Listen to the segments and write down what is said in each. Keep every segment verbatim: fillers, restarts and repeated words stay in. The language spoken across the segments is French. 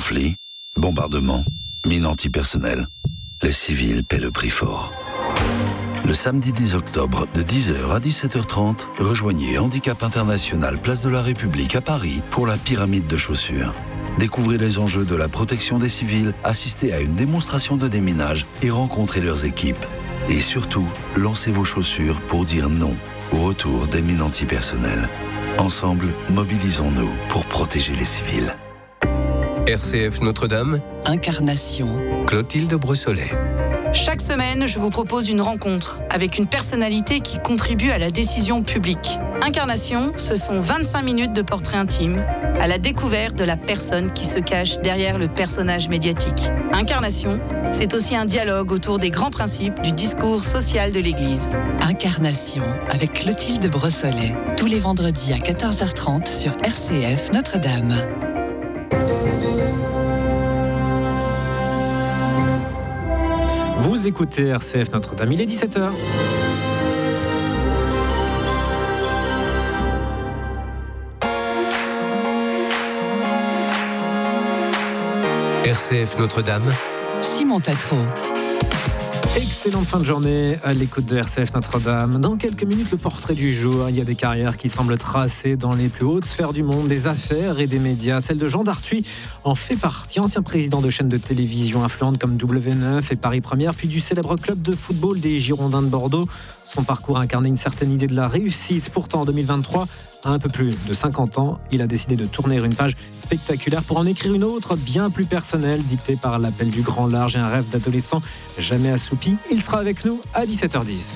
Conflits, bombardements, mines antipersonnelles. Les civils paient le prix fort. Le samedi dix octobre, de dix heures à dix-sept heures trente, rejoignez Handicap International, Place de la République à Paris pour la pyramide de chaussures. Découvrez les enjeux de la protection des civils, assistez à une démonstration de déminage et rencontrez leurs équipes. Et surtout, lancez vos chaussures pour dire non au retour des mines antipersonnelles. Ensemble, mobilisons-nous pour protéger les civils. R C F Notre-Dame, Incarnation, Clotilde Brossolet. Chaque semaine, je vous propose une rencontre avec une personnalité qui contribue à la décision publique. Incarnation, ce sont vingt-cinq minutes de portrait intime, à la découverte de la personne qui se cache derrière le personnage médiatique. Incarnation, c'est aussi un dialogue autour des grands principes du discours social de l'Église. Incarnation, avec Clotilde Brossolet, tous les vendredis à quatorze heures trente sur R C F Notre-Dame. Vous écoutez R C F Notre-Dame, il est dix-sept heures. R C F Notre-Dame, Simon Tatro. Excellente fin de journée à l'écoute de R C F Notre-Dame. Dans quelques minutes, le portrait du jour. Il y a des carrières qui semblent tracées dans les plus hautes sphères du monde, des affaires et des médias. Celle de Jean Darthuis en fait partie, ancien président de chaînes de télévision influentes comme W neuf et Paris Première, puis du célèbre club de football des Girondins de Bordeaux. Son parcours incarnait une certaine idée de la réussite. Pourtant, en deux mille vingt-trois, à un peu plus de cinquante ans, il a décidé de tourner une page spectaculaire pour en écrire une autre, bien plus personnelle, dictée par l'appel du grand large et un rêve d'adolescent jamais assoupi. Il sera avec nous à dix-sept heures dix.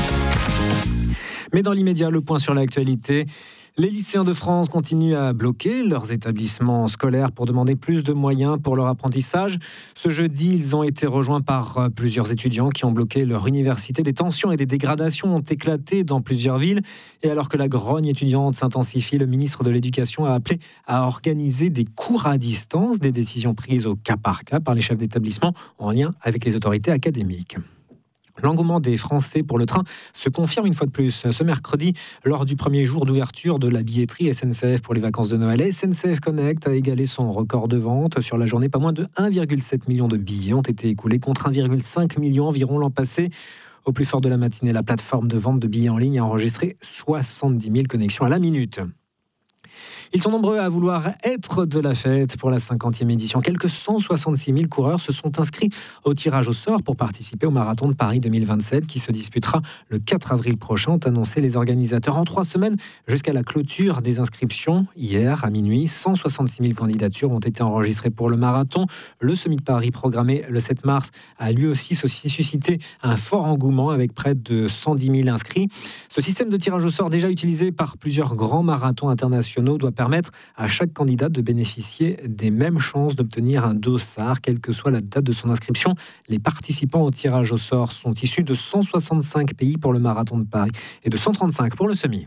Mais dans l'immédiat, le point sur l'actualité. Les lycéens de France continuent à bloquer leurs établissements scolaires pour demander plus de moyens pour leur apprentissage. Ce jeudi, ils ont été rejoints par plusieurs étudiants qui ont bloqué leur université. Des tensions et des dégradations ont éclaté dans plusieurs villes. Et alors que la grogne étudiante s'intensifie, le ministre de l'Éducation a appelé à organiser des cours à distance, des décisions prises au cas par cas par les chefs d'établissement en lien avec les autorités académiques. L'engouement des Français pour le train se confirme une fois de plus. Ce mercredi, lors du premier jour d'ouverture de la billetterie S N C F pour les vacances de Noël, S N C F Connect a égalé son record de vente. Sur la journée, pas moins de un virgule sept million de billets ont été écoulés contre un virgule cinq million environ l'an passé. Au plus fort de la matinée, la plateforme de vente de billets en ligne a enregistré soixante-dix mille connexions à la minute. Ils sont nombreux à vouloir être de la fête pour la cinquantième édition. Quelques cent soixante-six mille coureurs se sont inscrits au tirage au sort pour participer au marathon de Paris deux mille vingt-sept qui se disputera le quatre avril prochain, ont annoncé les organisateurs. En trois semaines, jusqu'à la clôture des inscriptions, hier à minuit, cent soixante-six mille candidatures ont été enregistrées pour le marathon. Le Semi de Paris, programmé le sept mars, a lui aussi suscité un fort engouement avec près de cent dix mille inscrits. Ce système de tirage au sort, déjà utilisé par plusieurs grands marathons internationaux, doit permettre à chaque candidat de bénéficier des mêmes chances d'obtenir un dossard, quelle que soit la date de son inscription. Les participants au tirage au sort sont issus de cent soixante-cinq pays pour le marathon de Paris et de cent trente-cinq pour le semi.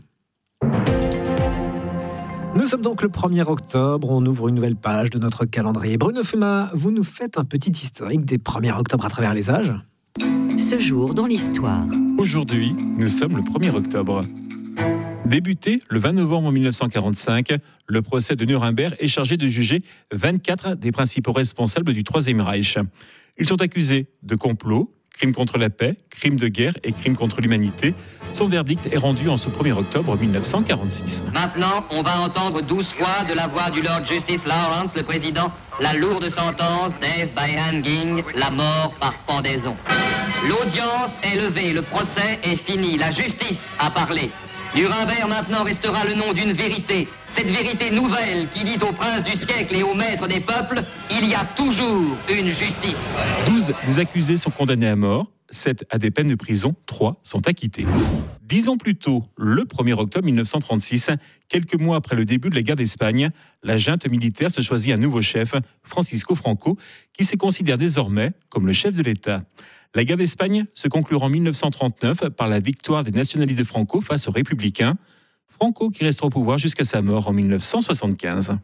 Nous sommes donc le premier octobre, on ouvre une nouvelle page de notre calendrier. Bruno Fuma, vous nous faites un petit historique des premiers octobre à travers les âges ? Ce jour dans l'histoire. Aujourd'hui, nous sommes le premier octobre. Débuté le vingt novembre mille neuf cent quarante-cinq, le procès de Nuremberg est chargé de juger vingt-quatre des principaux responsables du Troisième Reich. Ils sont accusés de complot, crimes contre la paix, crimes de guerre et crimes contre l'humanité. Son verdict est rendu en ce premier octobre mille neuf cent quarante-six. Maintenant, on va entendre douze fois de la voix du Lord Justice Lawrence, le président, la lourde sentence death by hanging, la mort par pendaison. L'audience est levée, le procès est fini, la justice a parlé. Nuremberg maintenant restera le nom d'une vérité. Cette vérité nouvelle qui dit aux princes du siècle et aux maîtres des peuples, il y a toujours une justice. douze des accusés sont condamnés à mort, sept à des peines de prison, trois sont acquittés. Dix ans plus tôt, le premier octobre mille neuf cent trente-six, quelques mois après le début de la guerre d'Espagne, la junte militaire se choisit un nouveau chef, Francisco Franco, qui se considère désormais comme le chef de l'État. La guerre d'Espagne se conclura en mille neuf cent trente-neuf par la victoire des nationalistes de Franco face aux républicains. Franco qui restera au pouvoir jusqu'à sa mort en mille neuf cent soixante-quinze.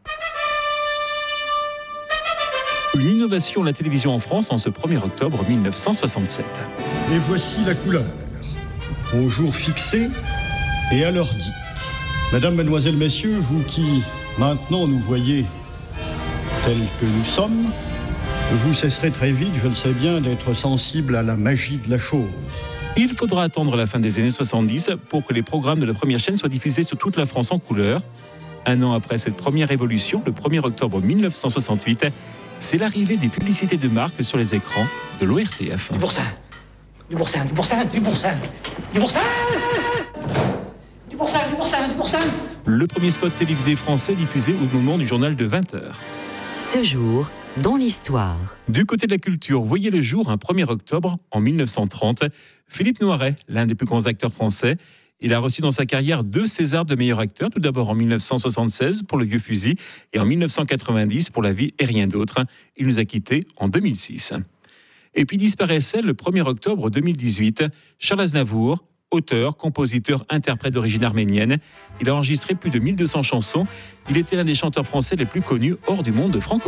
Une innovation de la télévision en France en ce premier octobre mille neuf cent soixante-sept. Et voici la couleur. Au jour fixé et à l'heure dite. Mesdames, Mesdemoiselles, Messieurs, vous qui maintenant nous voyez tels que nous sommes, vous cesserez très vite, je le sais bien, d'être sensible à la magie de la chose. Il faudra attendre la fin des années soixante-dix pour que les programmes de la première chaîne soient diffusés sur toute la France en couleur. Un an après cette première évolution, le premier octobre mille neuf cent soixante-huit, c'est l'arrivée des publicités de marque sur les écrans de l'O R T F. Du boursin, du boursin, du boursin, du boursin, du boursin, du boursin, du boursin, du boursin. Le premier spot télévisé français diffusé au moment du journal de vingt heures. Ce jour, dans l'histoire. Du côté de la culture, voyez le jour un premier octobre en mille neuf cent trente. Philippe Noiret, l'un des plus grands acteurs français, il a reçu dans sa carrière deux Césars de meilleur acteur, tout d'abord en mille neuf cent soixante-seize pour Le Vieux Fusil et en mille neuf cent quatre-vingt-dix pour La Vie et rien d'autre. Il nous a quittés en deux mille six. Et puis disparaissait le premier octobre deux mille dix-huit, Charles Aznavour, auteur, compositeur, interprète d'origine arménienne. Il a enregistré plus de mille deux cents chansons. Il était l'un des chanteurs français les plus connus hors du monde francophone.